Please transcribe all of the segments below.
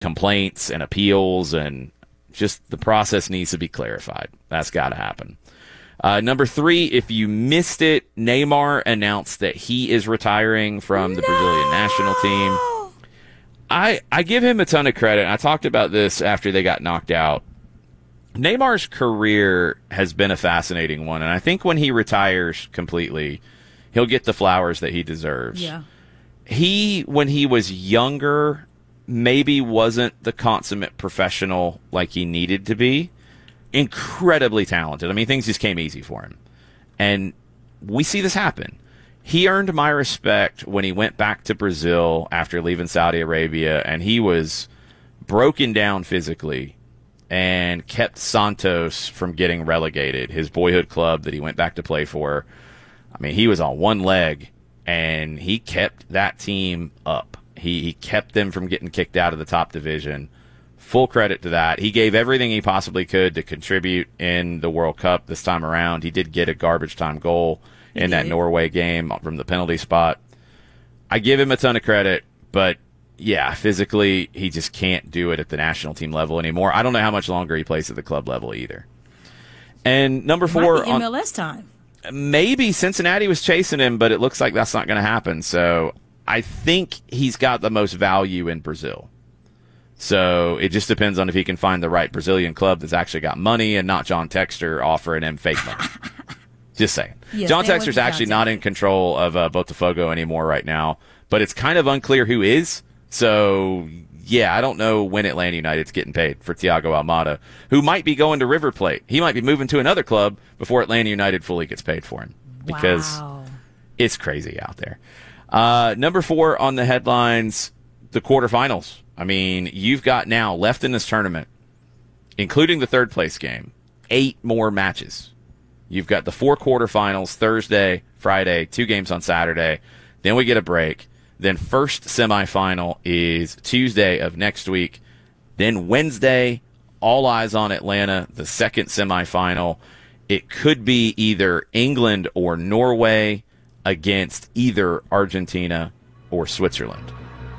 complaints and appeals, and just the process needs to be clarified. That's got to happen. Number 3, if you missed it, Neymar announced that he is retiring from the Brazilian national team. I give him a ton of credit. I talked about this after they got knocked out. Neymar's career has been a fascinating one, and I think when he retires completely, he'll get the flowers that he deserves. Yeah. He, when he was younger, maybe wasn't the consummate professional like he needed to be. Incredibly talented. I mean, things just came easy for him. And we see this happen. He earned my respect when he went back to Brazil after leaving Saudi Arabia, and he was broken down physically and kept Santos from getting relegated, his boyhood club that he went back to play for. I mean, he was on one leg, and he kept that team up. He kept them from getting kicked out of the top division. Full credit to that. He gave everything he possibly could to contribute in the World Cup this time around. He did get a garbage time goal in that Norway game from the penalty spot. I give him a ton of credit, but yeah, physically, he just can't do it at the national team level anymore. I don't know how much longer he plays at the club level either. And number 4 Might be MLS time. Maybe Cincinnati was chasing him, but it looks like that's not going to happen. So I think he's got the most value in Brazil. So it just depends on if he can find the right Brazilian club that's actually got money and not John Textor offering him fake money. Just saying. Yes, John Textor's actually not in control of Botafogo anymore right now, but it's kind of unclear who is. So, yeah, I don't know when Atlanta United's getting paid for Thiago Almada, who might be going to River Plate. He might be moving to another club before Atlanta United fully gets paid for him, because it's crazy out there. Number 4 on the headlines, the quarterfinals. I mean, you've got now left in this tournament, including the third place game, 8 more matches. You've got the 4 quarterfinals Thursday, Friday, 2 games on Saturday. Then we get a break. Then first semifinal is Tuesday of next week. Then Wednesday, all eyes on Atlanta, the second semifinal. It could be either England or Norway against either Argentina or Switzerland.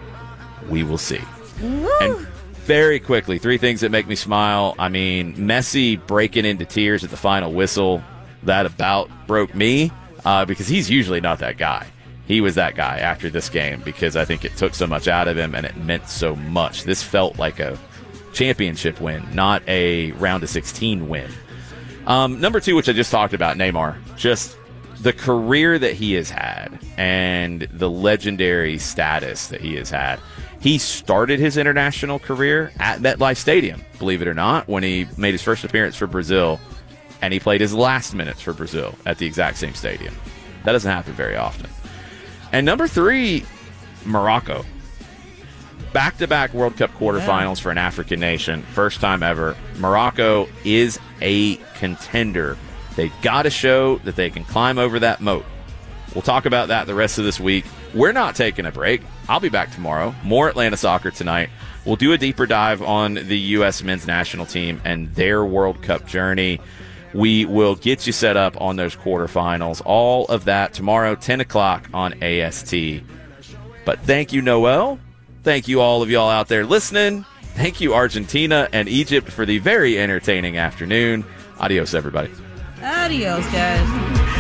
We will see. Woo! And very quickly, 3 things that make me smile. I mean, Messi breaking into tears at the final whistle. That about broke me because he's usually not that guy. He was that guy after this game because I think it took so much out of him and it meant so much. This felt like a championship win, not a round of 16 win. Number 2, which I just talked about, Neymar. Just the career that he has had and the legendary status that he has had. He started his international career at MetLife Stadium, believe it or not, when he made his first appearance for Brazil, and he played his last minutes for Brazil at the exact same stadium. That doesn't happen very often. And number 3, Morocco. Back-to-back World Cup quarterfinals for an African nation. First time ever. Morocco is a contender. They've got to show that they can climb over that moat. We'll talk about that the rest of this week. We're not taking a break. I'll be back tomorrow. More Atlanta soccer tonight. We'll do a deeper dive on the U.S. men's national team and their World Cup journey. We will get you set up on those quarterfinals. All of that tomorrow, 10 o'clock on AST. But thank you, Noel. Thank you, all of y'all out there listening. Thank you, Argentina and Egypt, for the very entertaining afternoon. Adios, everybody. Adios, guys.